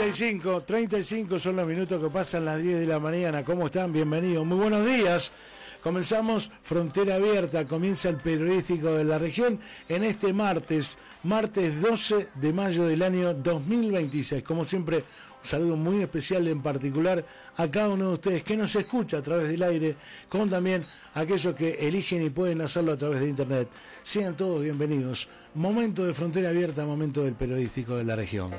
35 son los minutos que pasan las 10 de la mañana. ¿Cómo están? Bienvenidos. Muy buenos días. Comenzamos Frontera Abierta. Comienza el periodístico de la región en este martes 12 de mayo del año 2026. Como siempre, un saludo muy especial en particular a cada uno de ustedes que nos escucha a través del aire, como también a aquellos que eligen y pueden hacerlo a través de internet. Sean todos bienvenidos. Momento de Frontera Abierta, momento del periodístico de la región.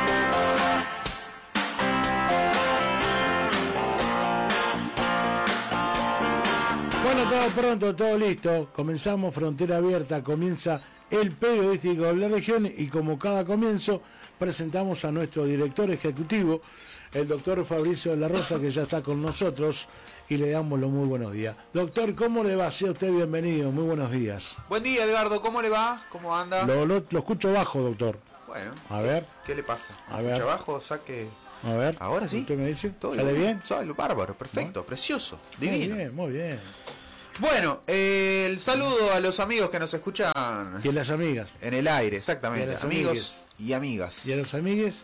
Bueno, todo pronto, todo listo. Comenzamos Frontera Abierta, comienza el periodístico de la región y como cada comienzo presentamos a nuestro director ejecutivo, el doctor Fabricio de la Rosa, que ya está con nosotros y le damos los muy buenos días. Doctor, ¿cómo le va? Sea usted bienvenido, muy buenos días. Buen día, Edgardo, ¿cómo le va? ¿Cómo anda? Lo escucho bajo, doctor. Bueno, a ver. ¿Qué le pasa? A ver. Escucha bajo, saque... A ver. ¿Ahora sí? ¿Usted me dice? ¿Todo ¿Sale bien? Sale bárbaro, perfecto, ¿no? Precioso, divino. Muy bien, muy bien. Bueno, el saludo a los amigos que nos escuchan Y a las amigas. en el aire, exactamente. las Amigos amigues. y amigas. Y a los amigues.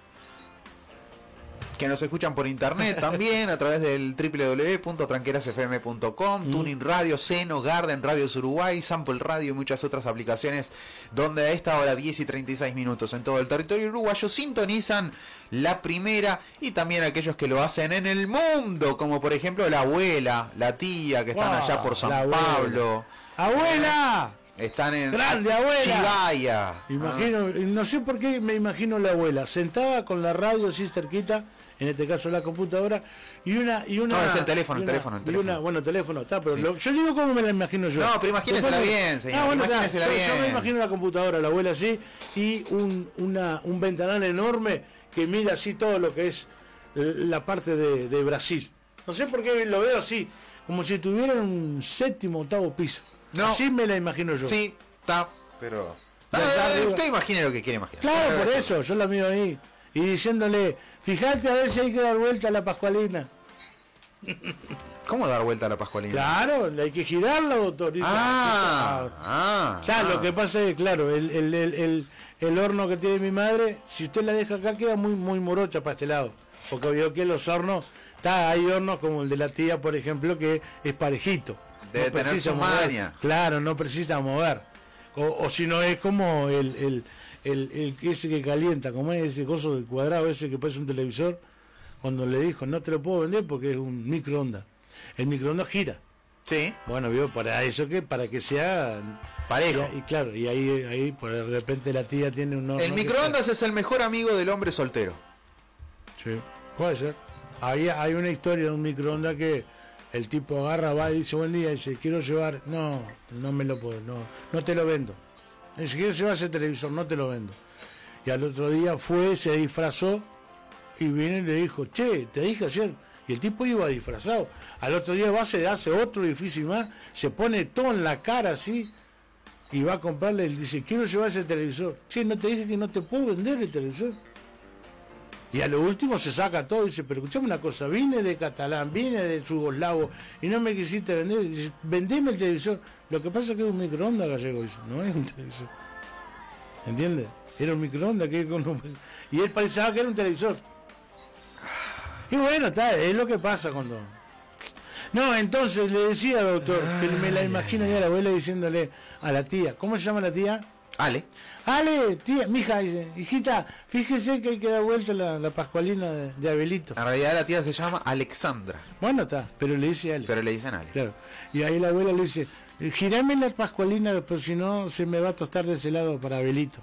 Que nos escuchan por internet también a través del www.tranquerasfm.com, Tuning Radio, Seno, Garden, Radios Uruguay, Sample Radio y muchas otras aplicaciones donde a esta hora 10 y 36 minutos en todo el territorio uruguayo sintonizan la primera y también aquellos que lo hacen en el mundo, como por ejemplo la abuela, la tía que están allá por San Pablo. ¡Abuela! Están en ¡Grande, abuela! Chivaya. Imagino, no sé por qué me imagino la abuela sentada con la radio así cerquita, en este caso la computadora, y una No, es el teléfono, el teléfono. Bueno, teléfono, está, pero Sí. yo digo cómo me la imagino yo. No, pero imagínesela bien, señor. Bueno, Imagínesela bien. Yo me imagino la computadora, la abuela así, y un ventanal enorme que mira así todo lo que es la parte de Brasil. No sé por qué lo veo así, como si tuviera un séptimo, octavo piso. No. Así me la imagino yo. Sí, está, pero... Está usted imagine lo que quiere imaginar. Claro, por eso, yo la miro ahí. Y diciéndole, fíjate a ver si hay que dar vuelta a la Pascualina. ¿Cómo dar vuelta a la Pascualina? Claro, hay que girarla, doctor. Claro, lo que pasa es, claro, el horno que tiene mi madre, si usted la deja acá, queda muy morocha para este lado. Porque vio que los hornos, hay hornos como el de la tía, por ejemplo, que es parejito. Debe tener su maña. Claro, no precisa mover. O si no es como el ese que calienta, como es ese coso del cuadrado ese que parece un televisor, cuando le dijo no te lo puedo vender porque es un microondas. El microondas gira. Sí. Bueno, vio, para que sea Parejo. Y claro, y ahí por de repente la tía tiene un horno. El microondas es el mejor amigo del hombre soltero. Sí, puede ser. Hay una historia de un microondas que el tipo agarra, va y dice buen día, dice quiero llevar, no me lo puedo, no te lo vendo. Dice quiero llevar ese televisor, no te lo vendo. Y al otro día fue, se disfrazó y viene y le dijo, che, te dije ayer. Y el tipo iba disfrazado. Al otro día va, se hace otro edificio más, se pone todo en la cara así y va a comprarle, él dice quiero llevar ese televisor. Che, no te dije que no te puedo vender el televisor. Y a lo último se saca todo y dice, pero escuchame una cosa, vine de catalán, vine de yugoslavo y no me quisiste vender. Dice, vendeme el televisor. Lo que pasa es que es un microondas gallego, dice, no es un televisor. ¿Entiendes? Era un microondas y él pensaba que era un televisor. Y bueno, es lo que pasa cuando... No, entonces le decía, doctor, que me la imagino ya la abuela diciéndole a la tía, ¿cómo se llama la tía? Ale. Ale, tía, mija, dice, hijita, fíjese que hay que dar vuelta la Pascualina de Abelito. En realidad la tía se llama Alexandra. Bueno, está, pero le dice Ale. Pero le dicen Ale. Claro. Y ahí la abuela le dice, girame la Pascualina, pero si no se me va a tostar de ese lado para Abelito.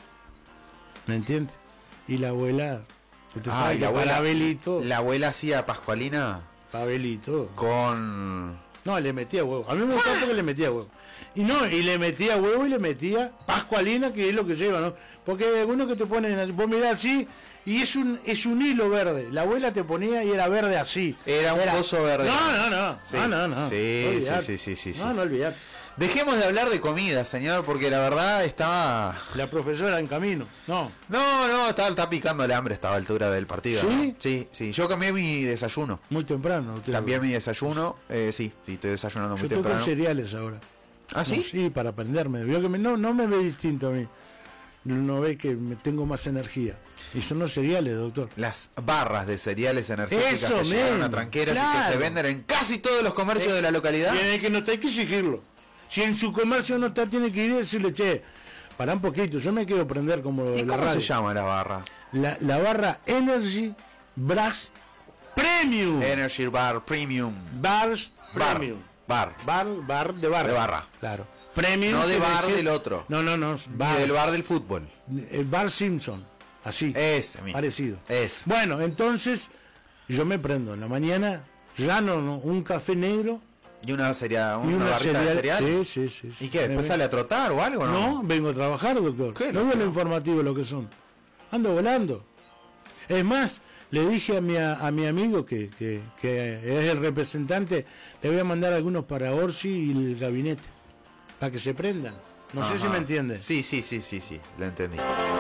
¿Me entiende? Y la abuela, usted sabe que para Abelito. La abuela hacía Pascualina Para Abelito. con... No, le metía huevo. A mí me gustaba porque le metía huevo. Y le metía huevo y le metía Pascualina, que es lo que lleva, ¿no? Porque hay algunos que te ponen, vos mirás así, y es un hilo verde. La abuela te ponía y era verde así. Era un pozo verde. No. Sí. No. Sí. No olvidar. Dejemos de hablar de comida, señor, porque la verdad estaba... La profesora en camino. No, está picando el hambre a esta altura del partido. ¿Sí? ¿No? Sí. Yo cambié mi desayuno. muy temprano. Usted. Cambié mi desayuno. Sí, estoy desayunando muy Yo toco temprano. cereales ahora. ¿Ah, sí? No, sí, para aprenderme. Vio que no me ve distinto a mí. no ve que me tengo más energía. Y son los cereales, doctor. Las barras de cereales energéticas Eso, que llegaron men, a Tranqueras y que claro. se venden en casi todos los comercios de la localidad. Tiene que no está, hay que exigirlo. Si en su comercio no está, tiene que ir y decirle, che, pará un poquito, yo me quiero prender como ¿Y la cómo radio. se llama la barra? La barra Energy Brass Premium. Energy Bar Premium. Bars Bar. Premium. Bar. Bar de barra. De barra. Claro. Premium. No de quiere bar decir- del otro. No, Ni del bar del fútbol. El bar Simpson. Así. Ese mismo. Parecido. Es. Bueno, entonces yo me prendo en la mañana, ya no, un café negro Y una y una barrita de cereal. Sí. ¿Y qué? ¿Después sale a trotar o algo? No, vengo a trabajar, doctor. ¿Qué? No veo lo informativo lo que son. Ando volando. Es más, le dije a mi amigo que es el representante, le voy a mandar algunos para Orsi y el gabinete, para que se prendan. No sé Ajá. si me entiende. Sí, lo entendí.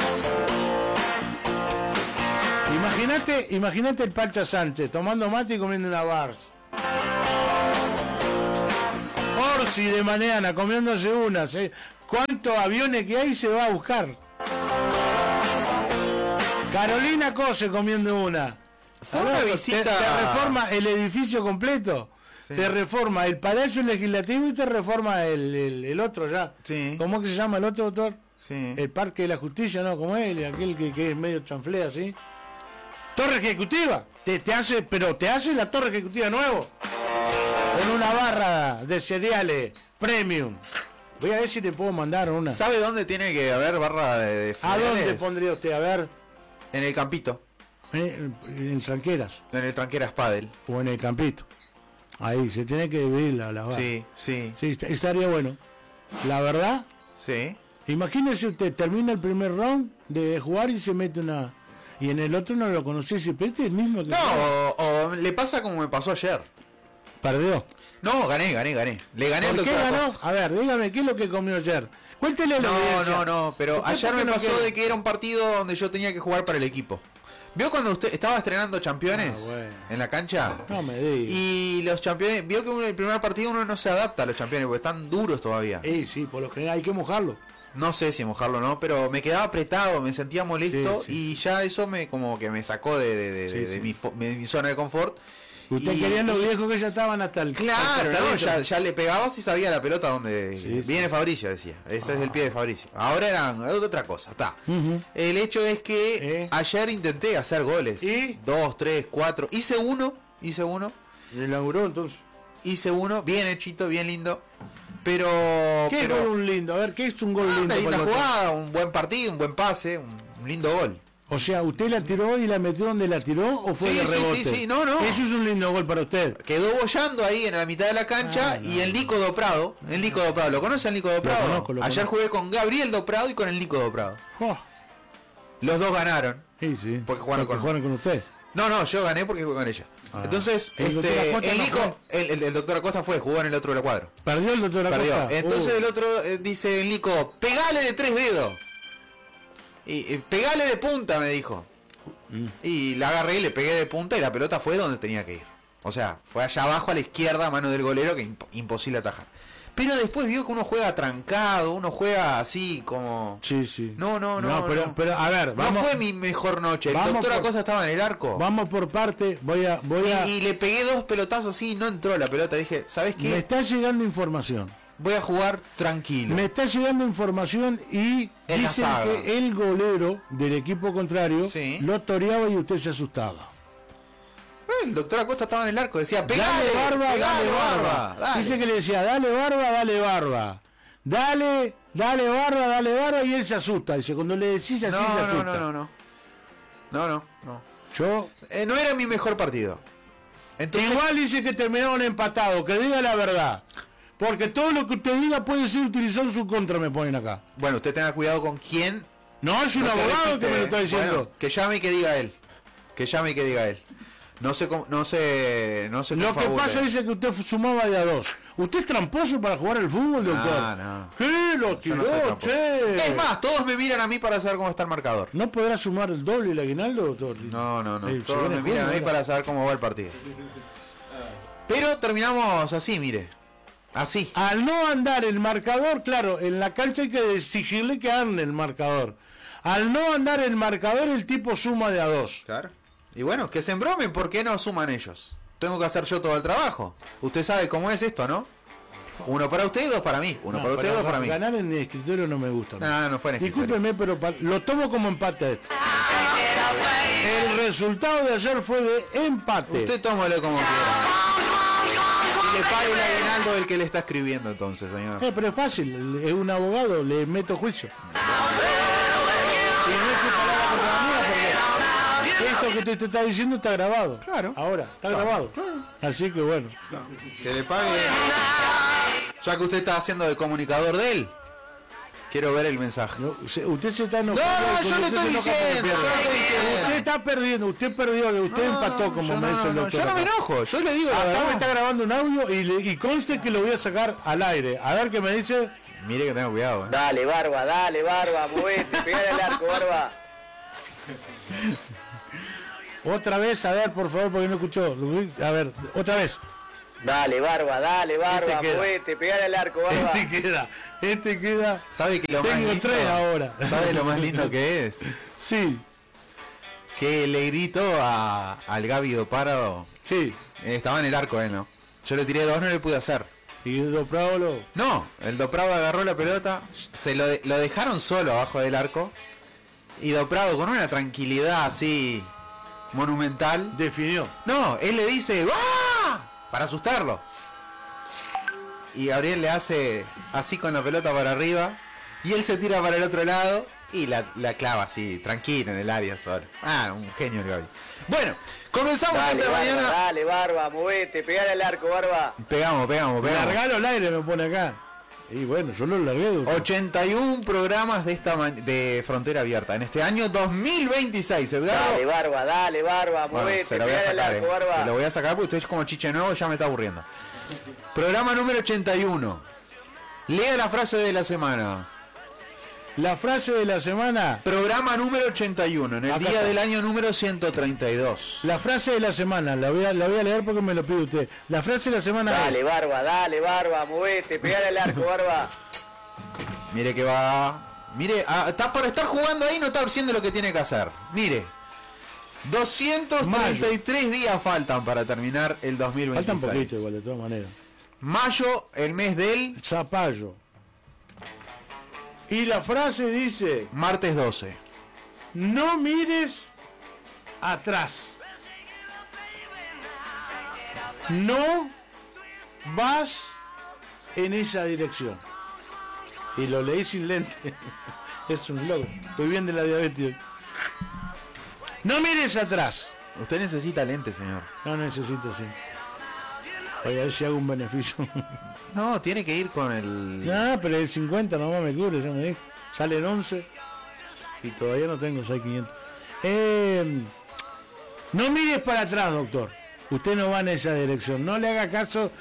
Imagínate el Pacha Sánchez tomando mate y comiendo una bars. Orsi de mañana comiéndose unas. ¿Cuántos aviones que hay se va a buscar? Carolina Cose comiendo una. Fue una visita- Te reforma el edificio completo. Sí. Te reforma el Palacio Legislativo y te reforma el otro ya. Sí. ¿Cómo es que se llama el otro, doctor? Sí. El Parque de la Justicia, ¿no? Como él, aquel que es medio chanflea, ¿sí? Torre Ejecutiva. Te hace la Torre Ejecutiva nuevo. Con una barra de cereales premium. Voy a ver si le puedo mandar una. ¿Sabe dónde tiene que haber barra de ¿A dónde cereales? pondría usted? A ver, En el campito. en Tranqueras En el Tranqueras Padel. o en el Campito. Ahí, se tiene que dividir la barra. Sí. Sí, estaría bueno. La verdad, Sí. imagínese usted, termina el primer round de jugar y se mete una... Y en el otro no lo conocí, si pero este es el mismo que... No, o le pasa como me pasó ayer. Perdió. No, gané. Le gané al ¿Por qué doctor ganó? Acosta. A ver, dígame, ¿qué es lo que comió ayer? Cuéntele a la audiencia. No, pero ¿Usted ayer por me qué no pasó quiere? de que era un partido donde yo tenía que jugar para el equipo. ¿Vio cuando usted estaba estrenando campeones bueno. en la cancha? No me diga. Y los campeones, vio que en el primer partido uno no se adapta a los campeones porque están duros todavía. Sí, por lo general hay que mojarlo. No sé si mojarlo o no, pero me quedaba apretado, me sentía molesto Sí. y ya eso me como que me sacó de Sí. mi zona de confort. Usted Y- quería los y- viejos que ya estaban hasta el... Claro, hasta el no, carrito. ya le pegabas y sabía la pelota donde Sí, viene Fabricio, decía. Ese es el pie de Fabricio. Ahora eran otra cosa, está. Ujú. El hecho es que ayer intenté hacer goles. ¿Y? 2, 3, 4. Hice uno. Me inauguró entonces. Bien hechito, bien lindo. Pero. ¿Qué pero- gol un lindo? A ver, ¿qué es un gol lindo? una linda para usted? jugada, un buen partido, un buen pase, un lindo gol. O sea, ¿usted la tiró y la metió donde la tiró o fue Sí, de sí, rebote? sí, no. Eso es un lindo gol para usted. Quedó bollando ahí en la mitad de la cancha y el Nico Doprado, ¿lo conoce el Nico Doprado? conozco, lo Ayer conozco. jugué con Gabriel Doprado y con el Nico Doprado. Oh, Los dos ganaron. sí. Porque jugaron con- usted. No, yo gané porque jugué con ella. Ah. Entonces, El doctor Acosta el no Nico, fue. el doctor Acosta jugó en el otro de la cuadra. Perdió el doctor Perdió. Acosta. Entonces el otro dice el Nico, pegale de 3 dedos. Y pegale de punta, me dijo. Y la agarré y le pegué de punta y la pelota fue donde tenía que ir. O sea, fue allá abajo a la izquierda, a mano del golero, que imposible atajar. Pero después vio que uno juega trancado, uno juega así como... Sí. No, pero a ver, vamos. No fue mi mejor noche. El vamos doctor por- Acosta estaba en el arco. Vamos por parte. Voy a. Y le pegué 2 pelotazos así, no entró la pelota. Dije, ¿sabes qué? Me está llegando información. Voy a jugar tranquilo. Me está llegando información y En la dicen saga. que el golero del equipo contrario Sí. lo toreaba y usted se asustaba. El doctor Acosta estaba en el arco, decía, pegale, Dale barba, pegale, dale barba. dale. Dice que le decía, dale barba, dale barba. Dale barba, y él se asusta. Dice, cuando le decís así se asusta. No. Yo, No era mi mejor partido. Entonces, igual dice que terminaron empatados, que diga la verdad. Porque todo lo que usted diga puede ser utilizado en su contra, me ponen acá. bueno, usted tenga cuidado con quién. No, es un lo que abogado repite, que me lo está diciendo. Bueno, que llame y que diga él. No sé cómo, no sé Lo que confabule. pasa dice que usted sumaba de a 2. ¿Usted es tramposo para jugar al fútbol, doctor? No. ¿Qué? Lo Yo tiró, no soy tramposo. che. Es más, todos me miran a mí para saber cómo está el marcador. ¿No podrá sumar el doble el aguinaldo, doctor? No. Se Todos viene me miran a mí junio, para saber cómo va el partido. Pero terminamos así, mire. Así. Al no andar el marcador, claro, en la cancha hay que exigirle que ande el marcador. Al no andar el marcador, el tipo suma de a 2. Claro. Y bueno, que se embromen, ¿por qué no suman ellos? Tengo que hacer yo todo el trabajo. Usted sabe cómo es esto, ¿no? Uno para usted y dos para mí. Uno para usted y dos para mí. Ganar en el escritorio no me gusta. No fue en escritorio. Discúlpeme, pero lo tomo como empate a esto. El resultado de ayer fue de empate. Usted tómalo como quiera. Y le pague el aguinaldo del que le está escribiendo entonces, señor. Pero es fácil, es un abogado, le meto juicio. Y no es palabra contra la mía, porque esto que te está diciendo está grabado. Claro. Ahora, está grabado. Así que bueno. Que le pague. Ya que usted está haciendo de comunicador de él, quiero ver el mensaje. No, usted se está enojando. No, yo le estoy diciendo. Usted está perdiendo, usted perdió, usted empató como me dice el doctor. Yo no me enojo, yo le digo la verdad. Acá me está grabando un audio y conste que lo voy a sacar al aire. A ver qué me dice. Mire que tengo cuidado. Dale, Barba, movete, pegale al arco, Barba. Otra vez, a ver, por favor, porque no escuchó. A ver, otra vez. Dale, Barba, movete, pegale al arco, Barba. Este queda. ¿Sabe que lo Tengo más lindo? 3 ahora. ¿Sabe lo más lindo que es? Sí, Que le grito al Gaby Doparo. sí. Estaba en el arco él, ¿no? Yo le tiré 2, no le pude hacer. Y Doprado No, el Doprado agarró la pelota, lo dejaron solo abajo del arco. Y Doprado con una tranquilidad así monumental. definió. No, él le dice ¡ah! Para asustarlo. Y Gabriel le hace así con la pelota para arriba. Y él se tira para el otro lado y la clava así, tranquilo en el área solo. Un genio el Gaby. Bueno, comenzamos esta mañana. Dale, Barba, movete, pegale al arco, Barba. Pegamos. Largalo al aire, me pone acá. Y bueno, yo lo largué. 81 programas de Frontera Abierta en este año 2026, Edgardo. Dale, Barba, Bueno, movete, se lo voy a pegale al sacar, arco, Barba. se lo voy a sacar porque usted es como chiche nuevo, ya me está aburriendo. Programa número 81. Lea la frase de la semana. La frase de la semana. Programa número 81, en el Acá día está. del año número 132. La frase de la semana, la voy a leer porque me lo pide usted. La frase de la semana Dale, es. Barba, movete, pegale al arco, Barba. Mire que va. Mire, está para estar jugando ahí, no está haciendo lo que tiene que hacer. Mire. 233 días faltan para terminar el 2026. Falta un poquito igual, de todas maneras. Mayo, el mes del Zapallo. Y la frase dice: martes 12. no mires atrás. No vas en esa dirección. Y lo leí sin lente. Es un loco. Estoy bien de la diabetes. No mires atrás. Usted necesita lentes, señor. No necesito, sí. Voy a ver si hago un beneficio. No, tiene que ir con el... No, pero el 50 nomás me cubre, ya me dijo. Salen 11 y todavía no tengo 6.500. No mires para atrás, doctor. Usted no va en esa dirección. No le haga caso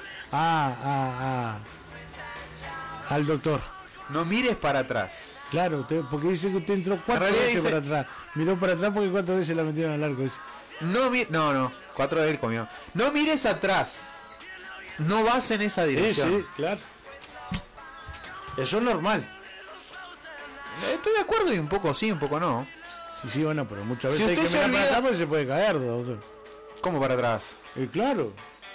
al doctor. No mires para atrás. Claro, usted, porque dice que usted entró 4 realidad veces dice- para atrás. Miró para atrás porque 4 veces la metieron al arco. Dice. No, 4 de él comió. No mires atrás. No vas en esa dirección. Sí, claro. Eso es normal. Estoy de acuerdo y un poco sí, un poco no. Sí, bueno, pero muchas Si veces hay que usted se mirar para olvida- atrás porque se puede caer, doctor. ¿Cómo para atrás? Claro.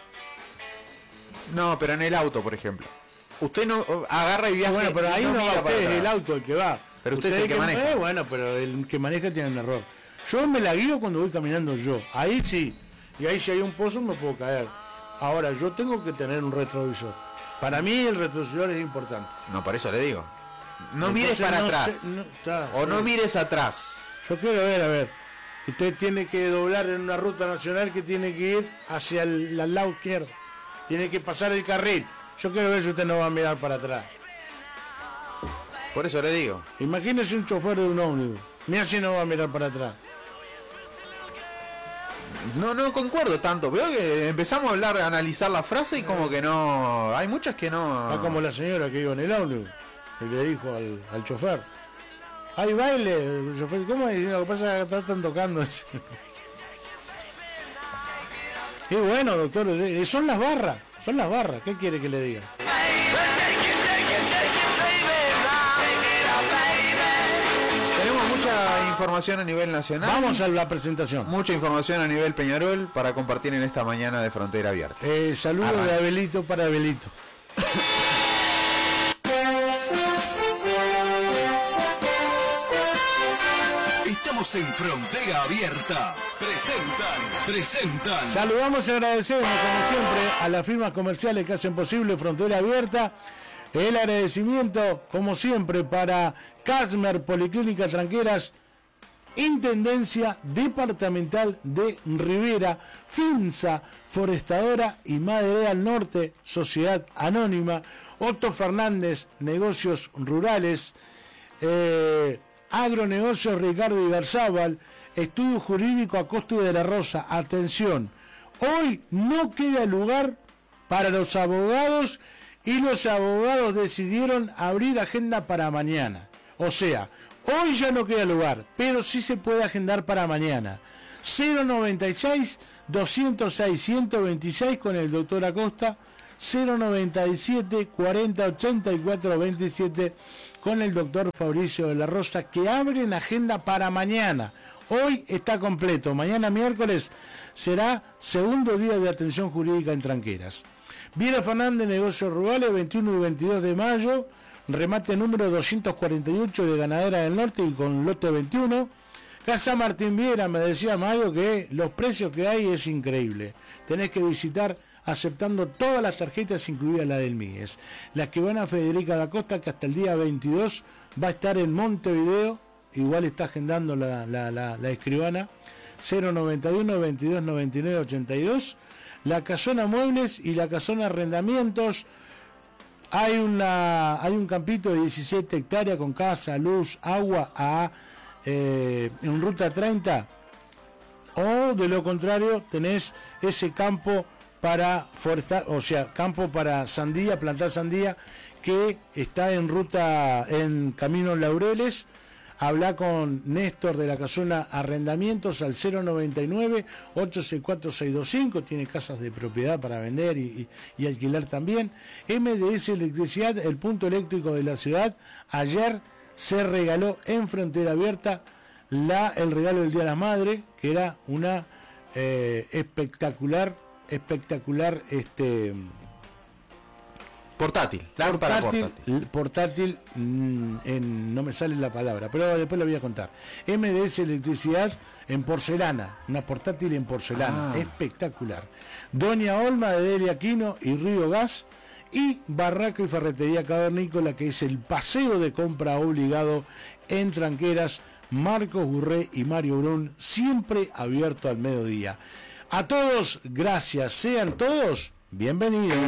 No, pero en el auto, por ejemplo. Usted no agarra y viaja. Bueno, pero y ahí no va mira para usted, es atrás. el auto el que va. Pero usted es el que maneja. Bueno, pero el que maneja tiene un error. Yo me la guío cuando voy caminando yo. Ahí sí. Y ahí si hay un pozo me puedo caer. Ahora, yo tengo que tener un retrovisor. Para mí el retrovisor es importante. No, por eso le digo. No Entonces, mires para no atrás. sé, está, O no mires atrás. Yo quiero ver, a ver. Usted tiene que doblar en una ruta nacional que tiene que ir hacia el lado izquierdo. Tiene que pasar el carril. Yo quiero ver si usted no va a mirar para atrás. Por eso le digo. Imagínese un chofer de un ómnibus. Mira si no va a mirar para atrás. No concuerdo tanto. Veo que empezamos a hablar, a analizar la frase y como que no. Hay muchas que no. Ah, como la señora que iba en el ómnibus y le dijo al chofer: hay baile, el chofer, ¿cómo es? Lo que pasa es que están tocando. Y bueno, doctor, son las barras, ¿qué quiere que le diga? Tenemos información a nivel nacional. Vamos a la presentación. Mucha información a nivel Peñarol para compartir en esta mañana de Frontera Abierta. Saludos de Abelito para Abelito. Estamos en Frontera Abierta. Presentan. Saludamos y agradecemos, como siempre, a las firmas comerciales que hacen posible Frontera Abierta. El agradecimiento, como siempre, para Casmer, Policlínica Tranqueras, Intendencia Departamental de Rivera, FINSA, Forestadora y Maderera al Norte, Sociedad Anónima, Otto Fernández, Negocios Rurales, Agronegocios Ricardo Ibarzábal, Estudio Jurídico Acosta de la Rosa. Atención, hoy no queda lugar para los abogados y los abogados decidieron abrir agenda para mañana. O sea, hoy ya no queda lugar, pero sí se puede agendar para mañana. 096-206-126 con el doctor Acosta, 097-40-84-27 con el doctor Fabricio de la Rosa, que abren agenda para mañana. Hoy está completo, mañana miércoles será segundo día de atención jurídica en Tranqueras. Viera Fernández, Negocios Rurales, 21 y 22 de mayo, remate número 248 de Ganadera del Norte y con lote 21. Casa Martín Viera, me decía Mario que los precios que hay es increíble. Tenés que visitar aceptando todas las tarjetas, incluida la del MIES. Las que van a Federica da Costa, que hasta el día 22 va a estar en Montevideo, igual está agendando la escribana, 091 22 99 82. La Casona Muebles y la Casona Arrendamientos. Hay un campito de 17 hectáreas con casa, luz, agua en ruta 30. O de lo contrario tenés ese campo para forestar, o sea, campo para sandía, plantar sandía, que está en Camino Laureles. Habla con Néstor de la Casona Arrendamientos al 099-864-625. Tiene casas de propiedad para vender y alquilar también. MDS Electricidad, el punto eléctrico de la ciudad. Ayer se regaló en Frontera Abierta el regalo del Día de la Madre, que era una espectacular portátil, no me sale la palabra, pero después lo voy a contar. MDS Electricidad en porcelana, una portátil en porcelana, espectacular. Doña Olma de Delia Aquino y Río Gas, y Barraca y Ferretería Cavernícola, que es el paseo de compra obligado en Tranqueras. Marcos Gurré y Mario Brun, siempre abierto al mediodía. A todos, gracias, sean todos bienvenidos.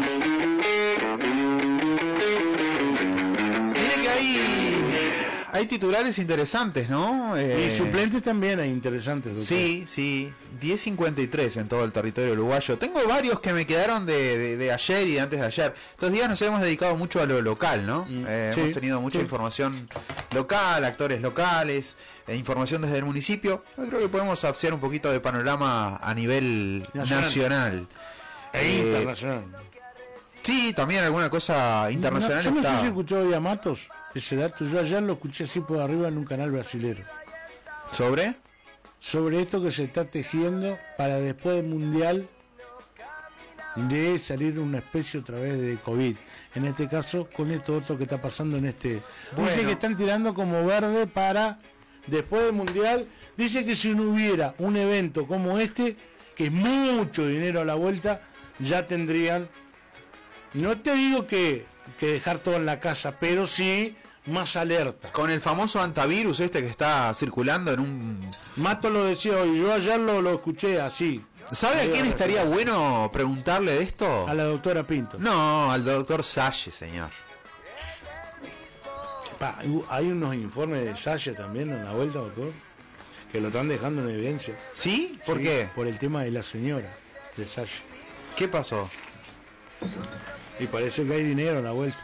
Miren que hay titulares interesantes, ¿no? Y suplentes también hay interesantes, doctor. Sí, 10:53 en todo el territorio uruguayo. Tengo varios que me quedaron de ayer y de antes de ayer. Estos días nos hemos dedicado mucho a lo local, ¿no? Hemos tenido mucha información local, actores locales, información desde el municipio. Yo creo que podemos hacer un poquito de panorama a nivel nacional. Internacional. Sí, también alguna cosa internacional. Yo no sé si escuchó hoy a Matos ese dato. Yo ayer lo escuché así por arriba en un canal brasilero. ¿Sobre esto que se está tejiendo para después del Mundial de salir una especie otra vez de COVID. En este caso, con esto otro que está pasando en este... Bueno. Dice que están tirando como verde para después del Mundial. Dice que si no hubiera un evento como este, que es mucho dinero a la vuelta, ya tendrían... No te digo que dejar todo en la casa, pero sí más alerta. Con el famoso antivirus que está circulando en un... Mato lo decía hoy, yo ayer lo escuché así. ¿Sabe a quién estaría bueno preguntarle de esto? A la doctora Pinto. No, al doctor Salle, señor. Hay unos informes de Salle también en la vuelta, doctor, que lo están dejando en evidencia. ¿Sí? ¿Por qué? Por el tema de la señora de Salle. ¿Qué pasó? Y parece que hay dinero en la vuelta.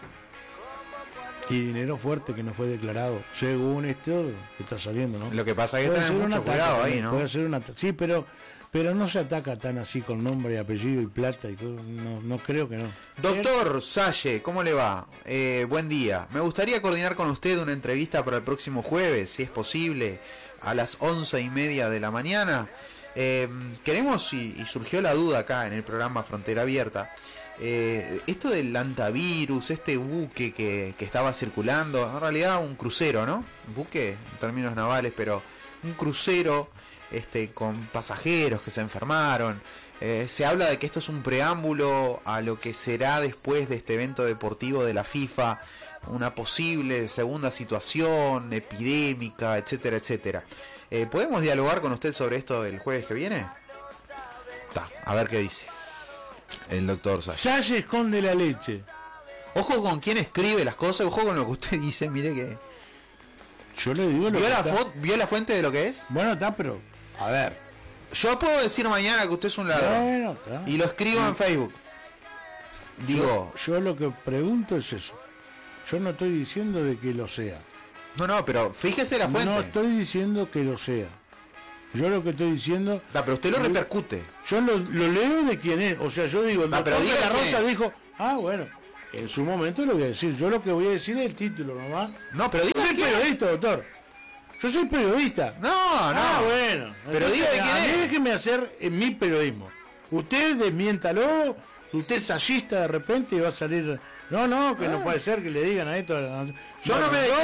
Y dinero fuerte que no fue declarado, según esto que está saliendo, ¿no? Lo que pasa es que tener mucho cuidado ahí, ¿no? Puede ser una... Sí, pero pero no se ataca tan así con nombre y apellido y plata y todo, no creo que no. Doctor Salle, ¿cómo le va? Buen día. Me gustaría coordinar con usted una entrevista para el próximo jueves, si es posible, a las 11:30 de la mañana. Queremos, y surgió la duda acá en el programa Frontera Abierta, esto del antivirus, este buque que estaba circulando, en realidad un crucero, ¿no? Buque en términos navales, pero un crucero con pasajeros que se enfermaron. Se habla de que esto es un preámbulo a lo que será después de este evento deportivo de la FIFA, una posible segunda situación epidémica, etcétera, etcétera. ¿Podemos dialogar con usted sobre esto el jueves que viene? A ver qué dice el doctor Salle. Salle esconde la leche. Ojo con quién escribe las cosas, ojo con lo que usted dice, mire que... Yo le digo lo ¿Vio la fuente de lo que es? Bueno, está, pero... A ver. Yo puedo decir mañana que usted es un ladrón. Bueno, y lo escribo en Facebook. Digo... Yo lo que pregunto es eso. Yo no estoy diciendo de que lo sea. No, pero fíjese la fuente. No estoy diciendo que lo sea. Yo lo que estoy diciendo... pero usted lo repercute. Yo lo leo de quién es. O sea, yo digo, el doctor de la Rosa dijo... bueno, en su momento lo voy a decir. Yo lo que voy a decir es el título nomás. No, pero diga. Yo soy periodista, doctor. Yo soy periodista. No. Bueno. Pero diga de quién es. Déjeme hacer mi periodismo. Usted desmiéntalo. Usted es sallista de repente y va a salir... No, que no puede ser que le digan a esto. Yo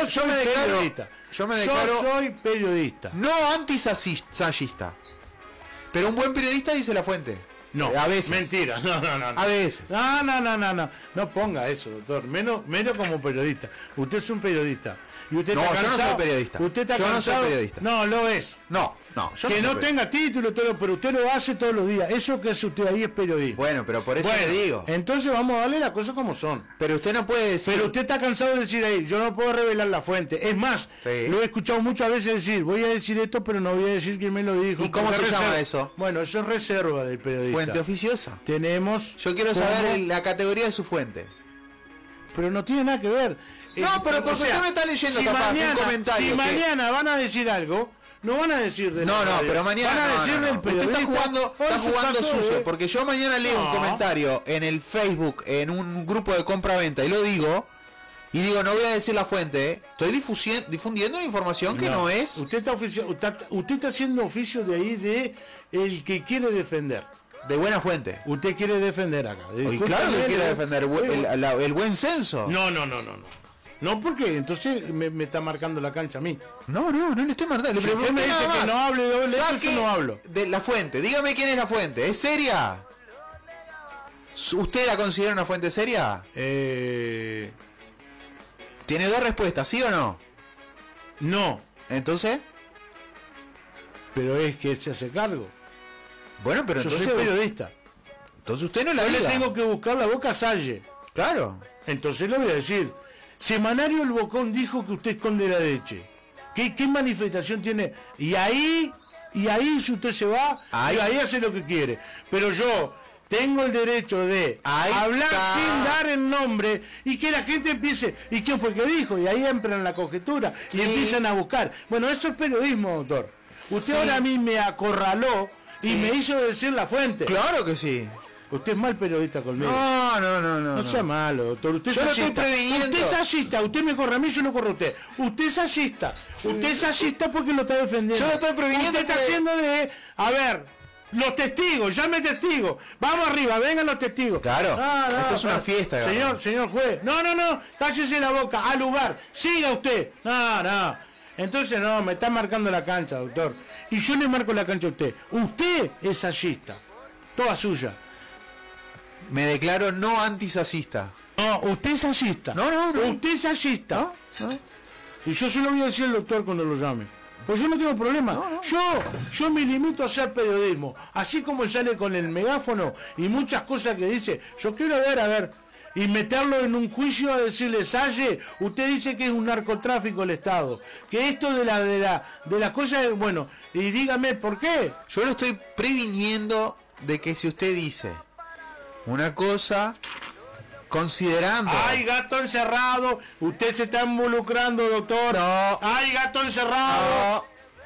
soy periodista. No antisallista. Pero un buen periodista dice la fuente. No, a veces. Mentira. No. A veces. No. No ponga eso, doctor. Menos como periodista. Usted es un periodista. Y usted está cansado. Yo no soy periodista. Usted está yo cansado. No soy periodista. No, lo es. No. Que no tenga título, todo, pero usted lo hace todos los días. Eso que hace usted ahí es periodismo. Bueno, pero por eso le digo. Entonces vamos a darle las cosas como son. Pero usted no puede decir... Pero usted está cansado de decir ahí, yo no puedo revelar la fuente. Es más, lo he escuchado muchas veces decir, voy a decir esto, pero no voy a decir quién me lo dijo. ¿Y cómo se llama eso? Bueno, eso es reserva del periodista. Fuente oficiosa. Tenemos... Yo quiero saber la categoría de su fuente. Pero no tiene nada que ver. No, pero porque usted me está leyendo un comentario. Si mañana van a decir algo... No van a decir de No, pero mañana van a decir del periodista. Usted está jugando sucio, porque yo mañana leo un comentario en el Facebook, en un grupo de compra-venta, y lo digo, no voy a decir la fuente, estoy difundiendo una información que no es. Usted está haciendo oficio de ahí de el que quiere defender. De buena fuente. Usted quiere defender acá. Y claro que quiere defender el buen censo. No. No, porque entonces me está marcando la cancha a mí. No le estoy marcando. Si usted me dice que no hable doble letra, yo no hablo. De la fuente, dígame quién es la fuente. ¿Es seria? ¿Usted la considera una fuente seria? Tiene dos respuestas, ¿sí o no? No. ¿Entonces? Pero es que él se hace cargo. Bueno, pero yo entonces... soy periodista. Entonces usted no la diga. Yo le tengo que buscar la boca a Salle. Claro. Entonces le voy a decir... Semanario El Bocón dijo que usted esconde la leche. ¿Qué manifestación tiene? Y ahí si usted se va, y ahí hace lo que quiere. Pero yo tengo el derecho de hablar sin dar el nombre y que la gente empiece. ¿Y quién fue que dijo? Y ahí entran la conjetura y empiezan a buscar. Bueno, eso es periodismo, doctor. Usted ahora a mí me acorraló y me hizo decir la fuente. Claro que sí. Usted es mal periodista conmigo. No. No sea malo, doctor. Usted es sallista. Usted es sallista. Usted me corre a mí, yo no corro a usted. Usted es sallista. Sí. Usted es sallista porque lo está defendiendo. Yo lo estoy previniendo. Usted está haciendo de... A ver, los testigos, llame testigos. Vamos arriba, vengan los testigos. Claro. Esto es una fiesta. Señor juez. No. Cállese la boca. Al lugar. Siga usted. No. Entonces me está marcando la cancha, doctor. Y yo le marco la cancha a usted. Usted es sallista. Toda suya. Me declaro no antisallista. No, usted es sallista. No. Usted es sallista. No. Y yo se lo voy a decir al doctor cuando lo llame. Pues yo no tengo problema. No. Yo me limito a hacer periodismo. Así como él sale con el megáfono y muchas cosas que dice. Yo quiero ver. Y meterlo en un juicio a decirle, Salle, usted dice que es un narcotráfico el Estado. Que esto de las cosas, bueno, y dígame por qué. Yo lo estoy previniendo de que si usted dice una cosa, considerando... ¡Ay, gato encerrado! Usted se está involucrando, doctor. No. ¡Ay, gato encerrado!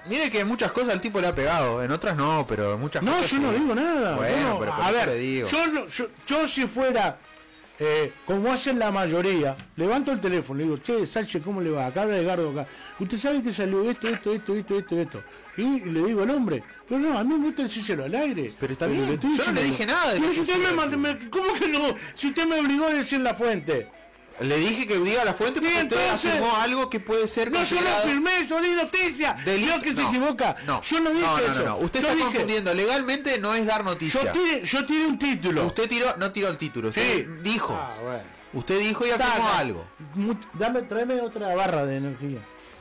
Mire que en muchas cosas el tipo le ha pegado, en otras no, pero en muchas cosas. No, yo no digo nada. Bueno, no, pero por a eso ver, le digo. yo si fuera, como hacen la mayoría, levanto el teléfono, le digo, che, Sánchez, ¿cómo le va? Acá habla Edgardo acá. Usted sabe que salió esto. Y le digo al hombre, pero no, a mí me gusta decírselo al aire. Pero está bien, yo no le dije nada de pero lo si que usted usted ¿cómo que no? Si usted me obligó a decir la fuente. Le dije que diga la fuente porque Bien, usted entonces, afirmó algo que puede ser no, yo no firmé, yo di noticia. Creo que se equivoca. No, yo no dije eso. No. Usted yo está dije, confundiendo. Legalmente no es dar noticia. Yo tiré un título. Usted no tiró el título. Usted dijo. Ah, bueno. Usted dijo y afirmó algo. Tráeme otra barra de energía.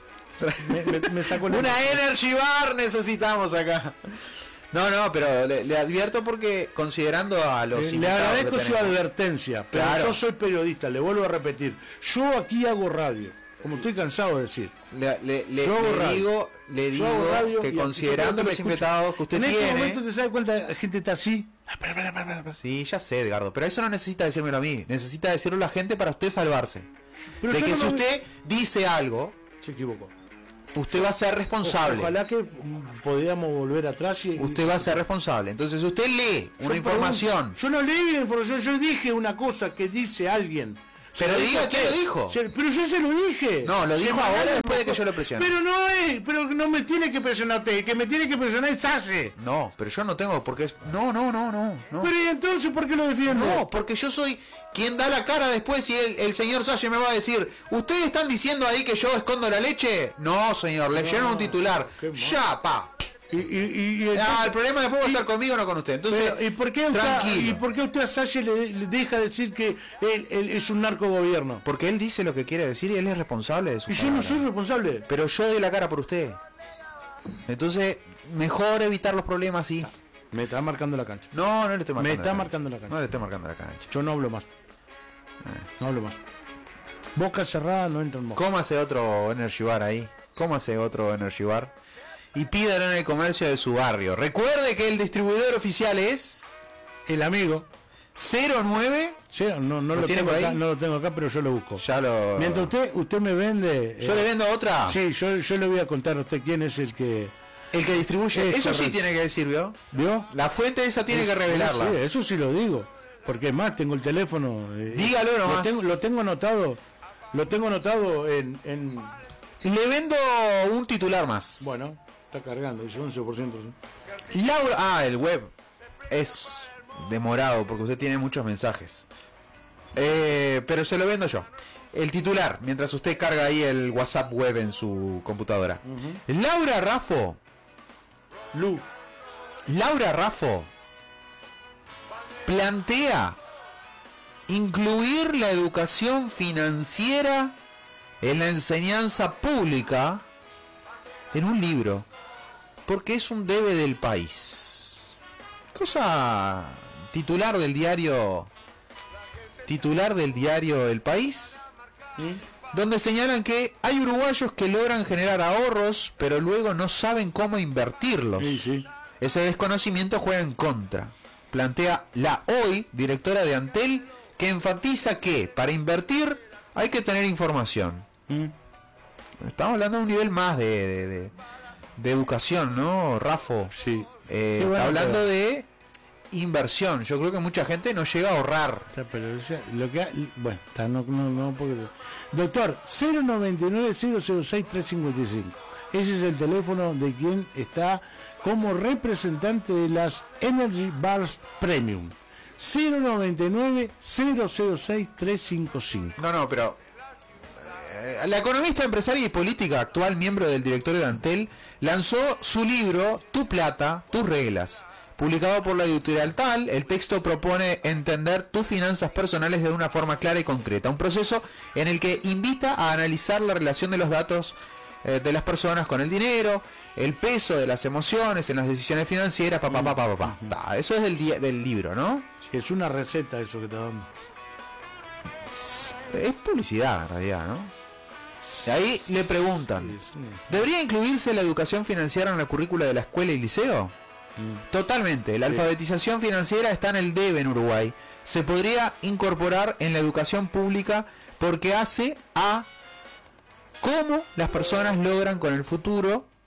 Me sacó Una Energy Bar necesitamos acá. No, pero le advierto porque considerando a los le agradezco su advertencia, pero claro. Yo soy periodista, le vuelvo a repetir. Yo aquí hago radio, como estoy cansado de decir. Le digo que considerando los invitados que usted tiene. En este tiene. momento te sabes cuánta gente está así. Sí, ya sé, Edgardo, pero eso no necesita decírmelo a mí, necesita decirlo a la gente para usted salvarse. Pero de que no si usted dice algo, se equivocó. Usted va a ser responsable. Ojalá que podíamos volver atrás y... Usted va a ser responsable. Entonces usted lee una información. Yo no leí la información, yo dije una cosa que dice alguien. Pero diga qué lo dijo. Pero yo se lo dije. No, lo dijo ahora después de que yo lo presioné. Pero no me tiene que presionar usted, que me tiene que presionar es Salle. No, pero yo no tengo porque es... No. Pero ¿y entonces por qué lo defiende? No, porque yo soy quien da la cara después y el señor Salle me va a decir, ¿ustedes están diciendo ahí que yo escondo la leche? No, señor, leyeron un titular. Ya, pa. El problema después va a ser conmigo, no con usted. Entonces, ¿y por qué tranquilo. ¿Y por qué usted a Salle le deja decir que él es un narcogobierno? Porque él dice lo que quiere decir y él es responsable de su palabra. Yo no soy responsable. Pero yo doy la cara por usted. Entonces, mejor evitar los problemas así. Me está marcando la cancha. No le estoy marcando. Me está marcando la cancha. No le estoy marcando la cancha. Yo no hablo más. No hablo más. Boca cerrada, no entran más. Cómase otro Energy Bar ahí. Cómase otro Energy Bar. Y pídalo en el comercio de su barrio. Recuerde que el distribuidor oficial es... El amigo. 09... No lo tengo acá, pero yo lo busco. Mientras usted me vende... ¿Yo le vendo otra? Sí, yo le voy a contar a usted quién es el que... El que distribuye. Eso sí tiene que decir, ¿vio? La fuente esa tiene que revelarla. Sí, eso sí lo digo. Porque es más, tengo el teléfono. Dígalo nomás. Lo tengo anotado. Lo tengo anotado en... Le vendo un titular más. Bueno, está cargando, dice 11%. Laura... el web es demorado porque usted tiene muchos mensajes. Pero se lo vendo yo. El titular, mientras usted carga ahí el WhatsApp web en su computadora. Laura Raffo. Laura Raffo plantea incluir la educación financiera en la enseñanza pública en un libro, porque es un debe del país. Cosa titular del diario El País, donde señalan que hay uruguayos que logran generar ahorros, pero luego no saben cómo invertirlos. Sí. Ese desconocimiento juega en contra. Plantea la hoy directora de Antel, que enfatiza que para invertir hay que tener información. Estamos hablando de un nivel más de educación, ¿no, Rafo? Sí. Está hablando de inversión. Yo creo que mucha gente no llega a ahorrar. Pero lo que bueno, no porque... Doctor, 099-006-355. Ese es el teléfono de quien está como representante de las Energy Bars Premium. 099-006-355. No, pero la economista, empresaria y política, actual miembro del directorio de Antel, lanzó su libro Tu Plata, Tus Reglas. Publicado por la editorial Tal, el texto propone entender tus finanzas personales de una forma clara y concreta. Un proceso en el que invita a analizar la relación de los datos de las personas con el dinero, el peso de las emociones en las decisiones financieras, Eso es del libro, ¿no? Sí, es una receta eso que te dan. Es publicidad en realidad, ¿no? Y ahí le preguntan, ¿debería incluirse la educación financiera en la currícula de la escuela y liceo? Totalmente. La alfabetización financiera está en el debe en Uruguay. Se podría incorporar en la educación pública porque hace a cómo las personas logran con el futuro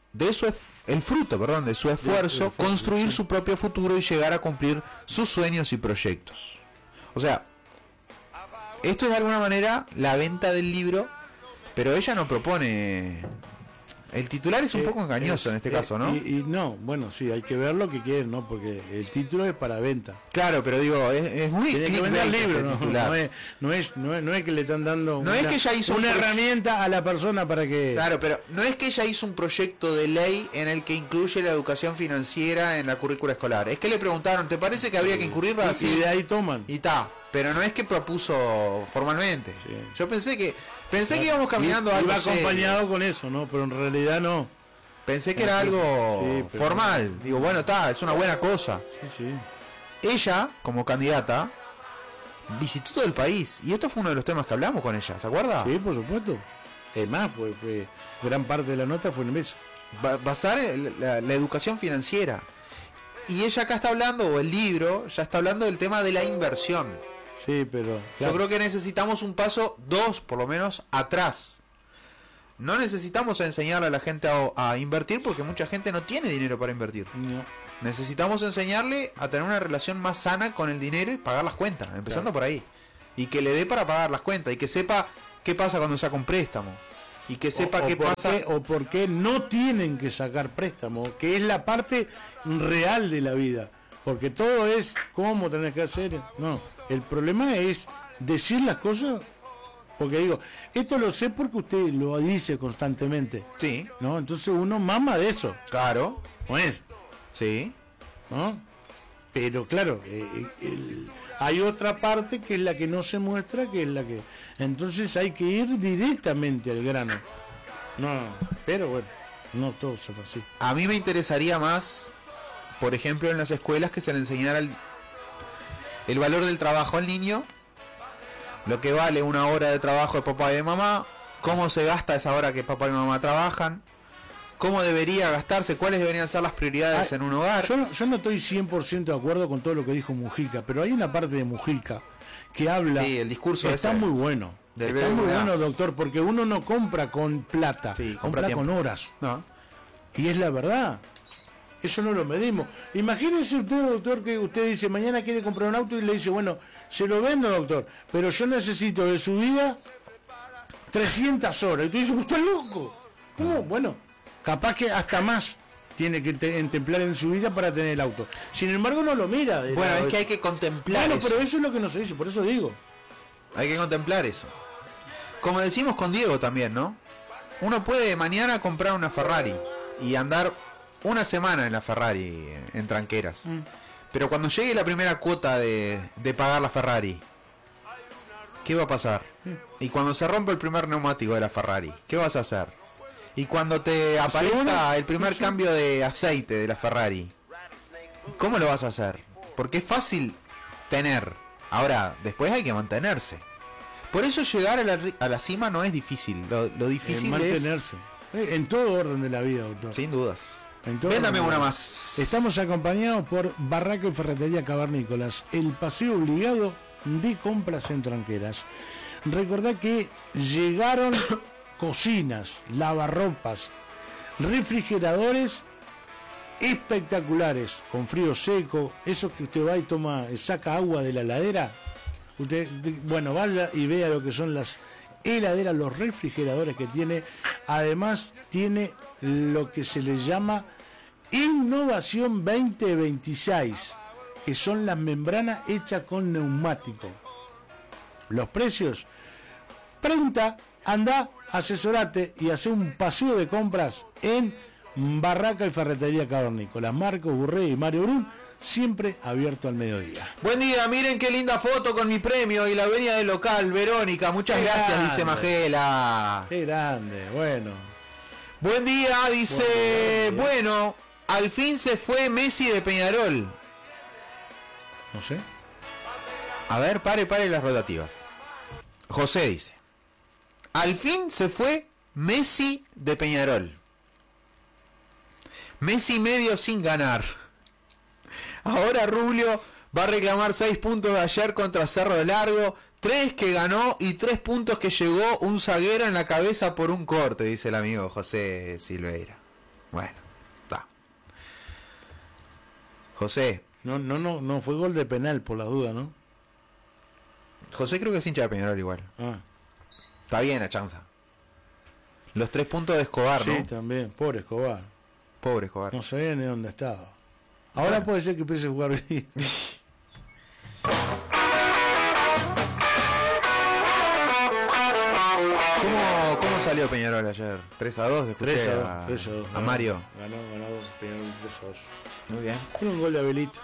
el fruto de su esfuerzo, construir su propio futuro y llegar a cumplir sus sueños y proyectos. O sea, esto es de alguna manera la venta del libro, pero ella no propone. El titular es un poco engañoso en este caso, ¿no? Y no, bueno, sí, hay que ver lo que quieren, ¿no? Porque el título es para venta. Claro, pero digo, es muy tiene que vender el libro, no es que le están dando no es que ella hizo una herramienta a la persona para que... Claro, pero no es que ella hizo un proyecto de ley en el que incluye la educación financiera en la currícula escolar. Es que le preguntaron, ¿te parece que habría que incluirla? Y de ahí toman. Y está, pero no es que propuso formalmente. Sí. Yo pensé que íbamos caminando algo iba acompañado con eso, ¿no? Pero en realidad no. Pensé que era algo formal. Digo, bueno, es una buena cosa. Sí. Ella, como candidata, visitó todo el país. Y esto fue uno de los temas que hablamos con ella, ¿se acuerda? Sí, por supuesto. Es más, fue gran parte de la nota fue en eso. Basar la educación financiera. Y ella acá está hablando, o el libro, ya está hablando del tema de la inversión. Sí, pero... Claro. Yo creo que necesitamos un paso, 2 por lo menos, atrás. No necesitamos enseñarle a la gente a invertir porque mucha gente no tiene dinero para invertir. No. Necesitamos enseñarle a tener una relación más sana con el dinero y pagar las cuentas, empezando por ahí. Y que le dé para pagar las cuentas y que sepa qué pasa cuando saca un préstamo. Y que sepa qué pasa... o por qué no tienen que sacar préstamo, que es la parte real de la vida. Porque todo es cómo tenés que hacer. No, el problema es decir las cosas. Porque digo, esto lo sé porque usted lo dice constantemente. Sí. ¿No? Entonces uno mama de eso. Claro. ¿No es? Sí. ¿No? Pero claro, hay otra parte que es la que no se muestra, que es la que... Entonces hay que ir directamente al grano. No, pero bueno, no todo es así. A mí me interesaría más, por ejemplo, en las escuelas que se le enseñara el valor del trabajo al niño, lo que vale una hora de trabajo de papá y de mamá, cómo se gasta esa hora que papá y mamá trabajan, cómo debería gastarse, cuáles deberían ser las prioridades en un hogar. Yo no estoy 100% de acuerdo con todo lo que dijo Mujica, pero hay una parte de Mujica que habla... Sí, el discurso está muy bueno. Está muy bueno, doctor, porque uno no compra con plata, compra con horas. No. Y es la verdad. Eso no lo medimos. Imagínese usted, doctor, que usted dice, mañana quiere comprar un auto y le dice, bueno, se lo vendo, doctor, pero yo necesito de su vida 300 horas. Y tú dices, ¿usted es loco? ¿Cómo? Bueno, capaz que hasta más tiene que contemplar en su vida para tener el auto. Sin embargo, no lo mira. Bueno, es que hay que contemplar eso. Bueno, pero eso es lo que no se dice, por eso digo. Hay que contemplar eso. Como decimos con Diego también, ¿no? Uno puede mañana comprar una Ferrari y andar una semana en la Ferrari en tranqueras. Pero cuando llegue la primera cuota de pagar la Ferrari, ¿qué va a pasar? Y cuando se rompe el primer neumático de la Ferrari, ¿qué vas a hacer? Y cuando te aparezca el primer cambio de aceite de la Ferrari, ¿cómo lo vas a hacer? Porque es fácil tener. Ahora, después hay que mantenerse. Por eso llegar a la cima no es difícil. Lo difícil mantenerse. Es... En todo orden de la vida, doctor. Sin dudas. Véndame una más. Estamos acompañados por Barraca y Ferretería Cavernícolas, el paseo obligado de compras en Tranqueras. Recordad que llegaron cocinas, lavarropas, refrigeradores espectaculares, con frío seco, eso que usted va y toma, saca agua de la heladera. Usted, bueno, vaya y vea lo que son las heladeras, los refrigeradores que tiene. Además tiene lo que se le llama Innovación 2026, que son las membranas hechas con neumático. Los precios, pregunta, anda, asesorate y hace un paseo de compras en Barraca y Ferretería Cavernícolas. Marcos Burrey y Mario Brun, siempre abierto al mediodía. Buen día, miren qué linda foto con mi premio y la avenida del local, Verónica, muchas gracias, grande. Dice Magela. Qué grande, bueno. Buen día, dice, bueno, al fin se fue Messi de Peñarol. No sé. A ver, pare las rotativas. José dice, al fin se fue Messi de Peñarol. Messi medio sin ganar. Ahora Rubio va a reclamar 6 puntos de ayer contra Cerro de Largo, 3 que ganó y 3 puntos que llegó un zaguero en la cabeza por un corte, dice el amigo José Silveira. Bueno, está. José. No fue gol de penal por la duda, ¿no? José creo que es hincha de Peñarol igual. Ah. Está bien a chanza. Los 3 puntos de Escobar, ¿no? Sí, también. Pobre Escobar. Pobre Escobar. No sabía ni dónde estaba. Ahora puede ser que empiece a jugar bien. ¿Cómo salió Peñarol ayer? 3-2, escuché 3-2. A Mario. Ganó Peñarol 3-2. Muy bien. Fue un gol de Abelito.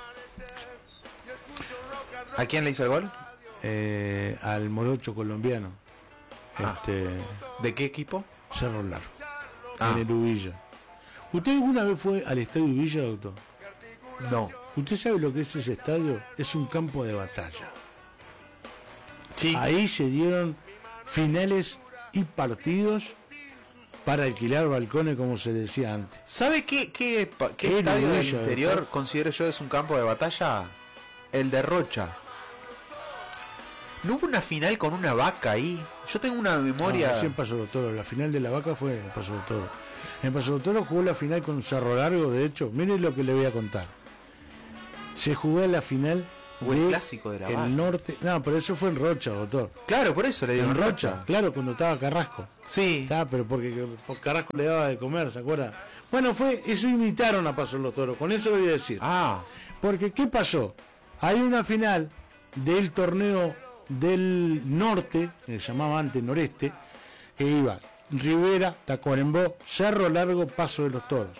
¿A quién le hizo el gol? Al morocho colombiano. ¿De qué equipo? Cerro Largo. En el Ubilla. ¿Usted alguna vez fue al estadio Ubilla, doctor? No. ¿Usted sabe lo que es ese estadio? Es un campo de batalla. Sí. Ahí se dieron finales y partidos para alquilar balcones, como se decía antes. ¿Sabe qué estadio del interior considero yo es un campo de batalla? El de Rocha. ¿No hubo una final con una vaca ahí? Yo tengo una memoria... No, en Paso de Toro. La final de la vaca fue en Paso de Toro. En Paso de Toro jugó la final con Cerro Largo, de hecho. Miren lo que le voy a contar. Se jugó la final el clásico de la vaca. El norte... No, pero eso fue en Rocha, doctor. Claro, por eso le digo. En Rocha, claro, cuando estaba Carrasco. Sí. Estaba, pero porque Carrasco le daba de comer, ¿se acuerda? Bueno, eso imitaron a Paso de los Toros. Con eso lo voy a decir. Porque, ¿qué pasó? Hay una final del torneo del norte, que se llamaba antes noreste, que iba Rivera, Tacuarembó, Cerro Largo, Paso de los Toros.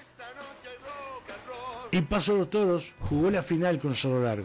Y Paso de los Toros jugó la final con Cerro Largo.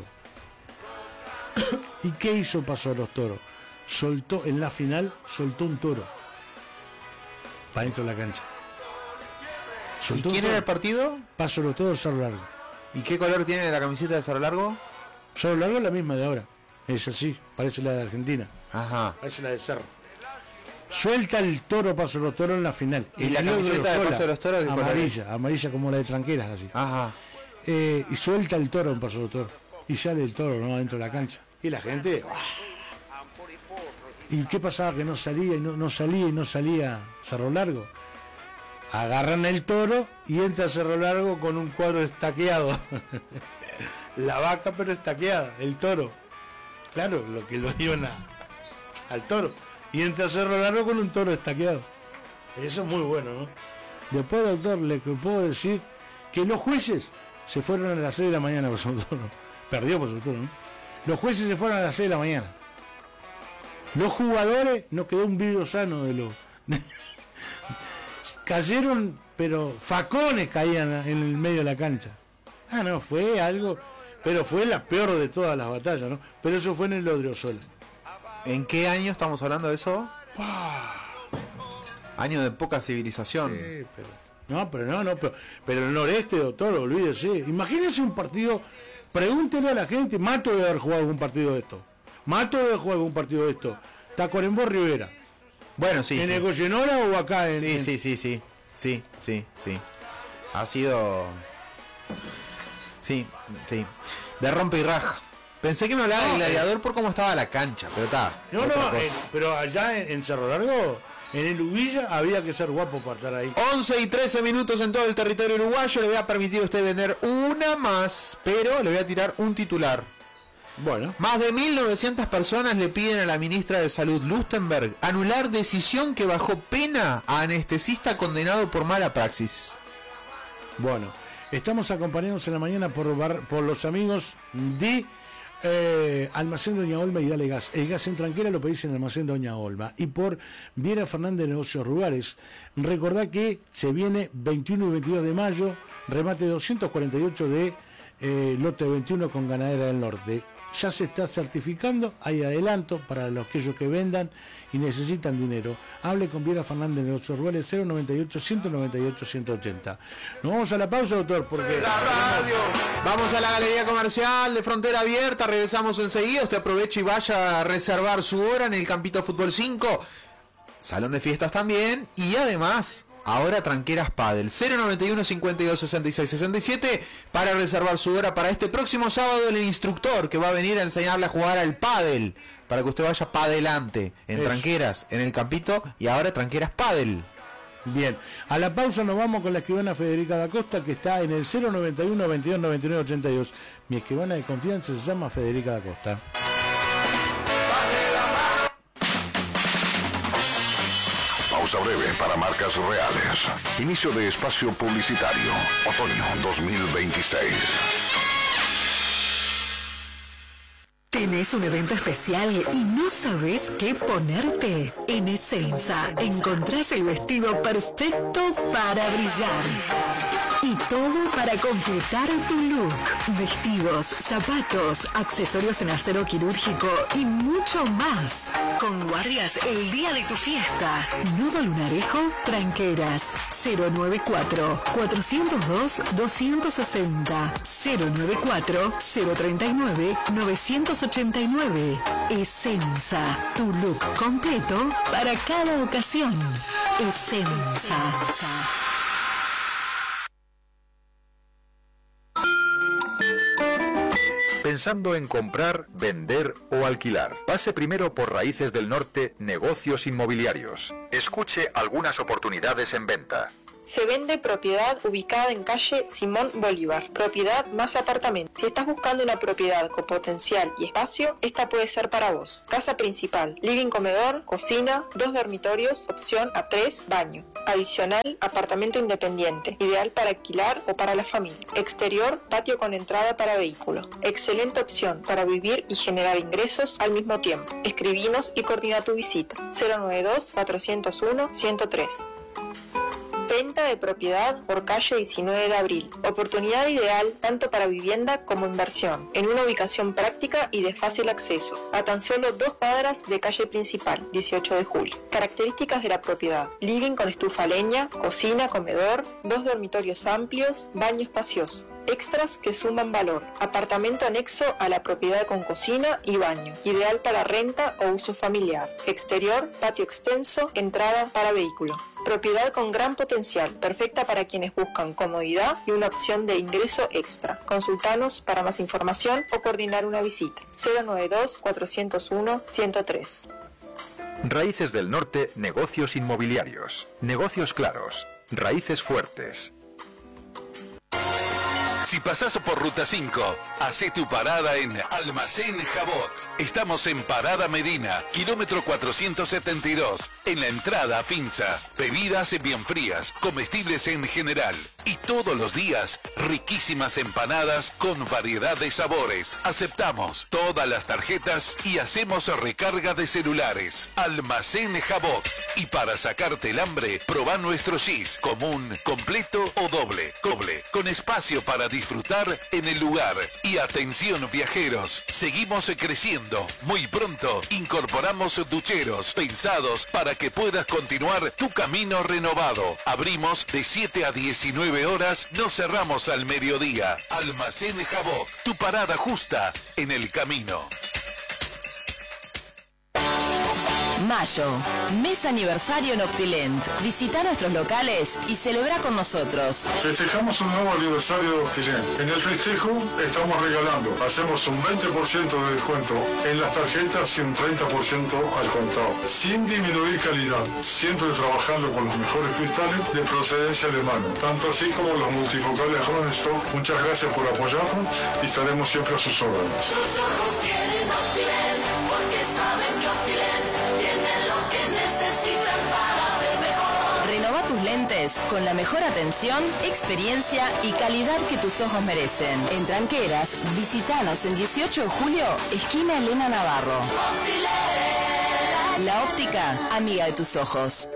¿Y qué hizo Paso de los Toros? En la final soltó un toro para dentro de la cancha. ¿Y quién era el partido? Paso de los Toros, Cerro Largo. ¿Y qué color tiene la camiseta de Cerro Largo? Cerro Largo es la misma de ahora. Es así, parece la de Argentina. Ajá. Parece la de Cerro. Suelta el toro Paso de los Toros en la final. ¿Y la camiseta de Paso de los Toros qué color es? Amarilla como la de Tranqueras, así. Ajá. Y suelta el toro en Paso de los Toros. Y sale el toro, ¿no? Dentro de la cancha. Y la gente... ¿Y qué pasaba? Que no salía y no salía Cerro Largo. Agarran el toro y entra Cerro Largo con un cuadro estaqueado. La vaca pero estaqueada, el toro. Claro, lo que lo dieron al toro. Y entra Cerro Largo con un toro estaqueado. Eso es muy bueno, ¿no? Después, doctor, le puedo decir que los jueces se fueron a las 6 de la mañana por su toro. Perdió por su toro, ¿no? Los jueces se fueron a las 6 de la mañana. Los jugadores, no quedó un vidrio sano de los... Cayeron, pero facones caían en el medio de la cancha. No, fue algo... Pero fue la peor de todas las batallas, ¿no? Pero eso fue en el Odriozola. ¿En qué año estamos hablando de eso? Año de poca civilización. Sí, pero el noreste, doctor, olvídese. Imagínese un partido, pregúntele a la gente, Mato debe haber jugado algún partido de esto. Tacuarembó Rivera. Bueno, sí. ¿En Egoyenora o acá en...? Sí. Ha sido... Sí. De rompe y raja. Pensé que me hablaba del Gladiador por cómo estaba la cancha, pero está. Pero allá en Cerro Largo, en el Ubilla, había que ser guapo para estar ahí. 11 y 13 minutos en todo el territorio uruguayo. Le voy a permitir a usted tener una más, pero le voy a tirar un titular. Bueno. Más de 1.900 personas le piden a la ministra de Salud, Lustenberg, anular decisión que bajó pena a anestesista condenado por mala praxis. Bueno. Estamos acompañados en la mañana por los amigos de Almacén Doña Olma y Dale Gas. El gas en Tranquera lo pedís en Almacén Doña Olma. Y por Viera Fernández de Negocios Rurales. Recordá que se viene 21 y 22 de mayo, remate 248 de lote 21 con Ganadera del Norte. Ya se está certificando, hay adelanto para aquellos que vendan y necesitan dinero. Hable con Viera Fernández de Negocios Rurales 098-198-180. Nos vamos a la pausa, doctor, porque... Vamos a la Galería Comercial de Frontera Abierta, regresamos enseguida. Usted aproveche y vaya a reservar su hora en el Campito Fútbol 5. Salón de fiestas también. Y además... Ahora Tranqueras Padel, 091 52 66 67 para reservar su hora para este próximo sábado el instructor que va a venir a enseñarle a jugar al pádel para que usted vaya para adelante en Tranqueras, en el Campito y ahora Tranqueras Padel. Bien, a la pausa nos vamos con la escribana Federica da Costa, que está en el 091 22 99 82. Mi escribana de confianza se llama Federica da Costa. Pausa breve para marcas reales. Inicio de espacio publicitario. Otoño 2026. ¿Tenés un evento especial y no sabés qué ponerte? En Essenza encontrás el vestido perfecto para brillar. Y todo para completar tu look. Vestidos, zapatos, accesorios en acero quirúrgico y mucho más. Con guardias el día de tu fiesta. Nudo Lunarejo, Tranqueras. 094-402-260. 094-039-989. Essenza, tu look completo para cada ocasión. Essenza. Pensando en comprar, vender o alquilar. Pase primero por Raíces del Norte, Negocios Inmobiliarios. Escuche algunas oportunidades en venta. Se vende propiedad ubicada en calle Simón Bolívar, propiedad más apartamento. Si estás buscando una propiedad con potencial y espacio, esta puede ser para vos. Casa principal, living comedor, cocina, 2 dormitorios, opción a 3, baño. Adicional, apartamento independiente, ideal para alquilar o para la familia. Exterior, patio con entrada para vehículo. Excelente opción para vivir y generar ingresos al mismo tiempo. Escribinos y coordina tu visita. 092-401-103. Venta de propiedad por calle 19 de abril. Oportunidad ideal tanto para vivienda como inversión, en una ubicación práctica y de fácil acceso, a tan solo 2 cuadras de calle principal, 18 de julio. Características de la propiedad: living con estufa a leña, cocina, comedor, 2 dormitorios amplios, baño espacioso. Extras que suman valor: apartamento anexo a la propiedad con cocina y baño, ideal para renta o uso familiar. Exterior, patio extenso, entrada para vehículo. Propiedad con gran potencial, perfecta para quienes buscan comodidad y una opción de ingreso extra. Consultanos para más información o coordinar una visita. 092-401-103. Raíces del Norte, Negocios Inmobiliarios. Negocios claros. Raíces fuertes. Si pasás por Ruta 5, hacé tu parada en Almacén Jabot. Estamos en Parada Medina, kilómetro 472, en la entrada a Finza. Bebidas bien frías, comestibles en general. Y todos los días, riquísimas empanadas con variedad de sabores. Aceptamos todas las tarjetas y hacemos recarga de celulares. Almacén Jabot. Y para sacarte el hambre, probá nuestro gis, común, completo o doble. Con espacio para disfrutar en el lugar. Y atención viajeros, seguimos creciendo. Muy pronto incorporamos ducheros pensados para que puedas continuar tu camino renovado. Abrimos de 7 a 19 horas, nos cerramos al mediodía. Almacén Jabot, tu parada justa en el camino. Mayo, mes aniversario en Optilent. Visita nuestros locales y celebra con nosotros. Festejamos un nuevo aniversario de Optilent. En el festejo estamos regalando. Hacemos un 20% de descuento en las tarjetas y un 30% al contado. Sin disminuir calidad. Siempre trabajando con los mejores cristales de procedencia alemana. Tanto así como los multifocales Ronestock. Muchas gracias por apoyarnos y estaremos siempre a sus órdenes. Sus ojos quieren Optilent porque saben que Optilent tiene lo que necesitan para ver mejor. Renova tus lentes con la mejor atención, experiencia y calidad que tus ojos merecen. En Tranqueras, visitanos en 18 de julio, esquina Elena Navarro. Optilent. La óptica, amiga de tus ojos.